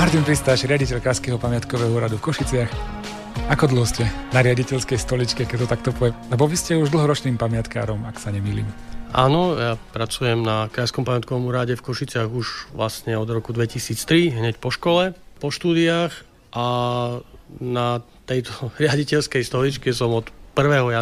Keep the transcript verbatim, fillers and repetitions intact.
Martin Pristáš, riaditeľ Krajského pamiatkového úradu v Košiciach. Ako dlho ste na riaditeľskej stoličke, keď to takto poviem? Lebo vy ste už dlhoročným pamiatkárom, ak sa nemýlim. Áno, ja pracujem na Krajskom pamiatkovom úrade v Košiciach už vlastne od roku dvetisíctri, hneď po škole, po štúdiách, a na tejto riaditeľskej stoličke som od prvého